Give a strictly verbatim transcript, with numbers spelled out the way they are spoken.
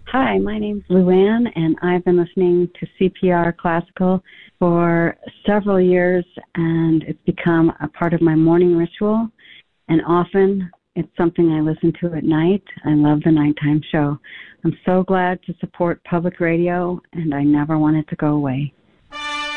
Hi, my name's Luann, and I've been listening to C P R Classical for several years, and it's become a part of my morning ritual, and often it's something I listen to at night. I love the nighttime show. I'm so glad to support public radio, and I never want it to go away.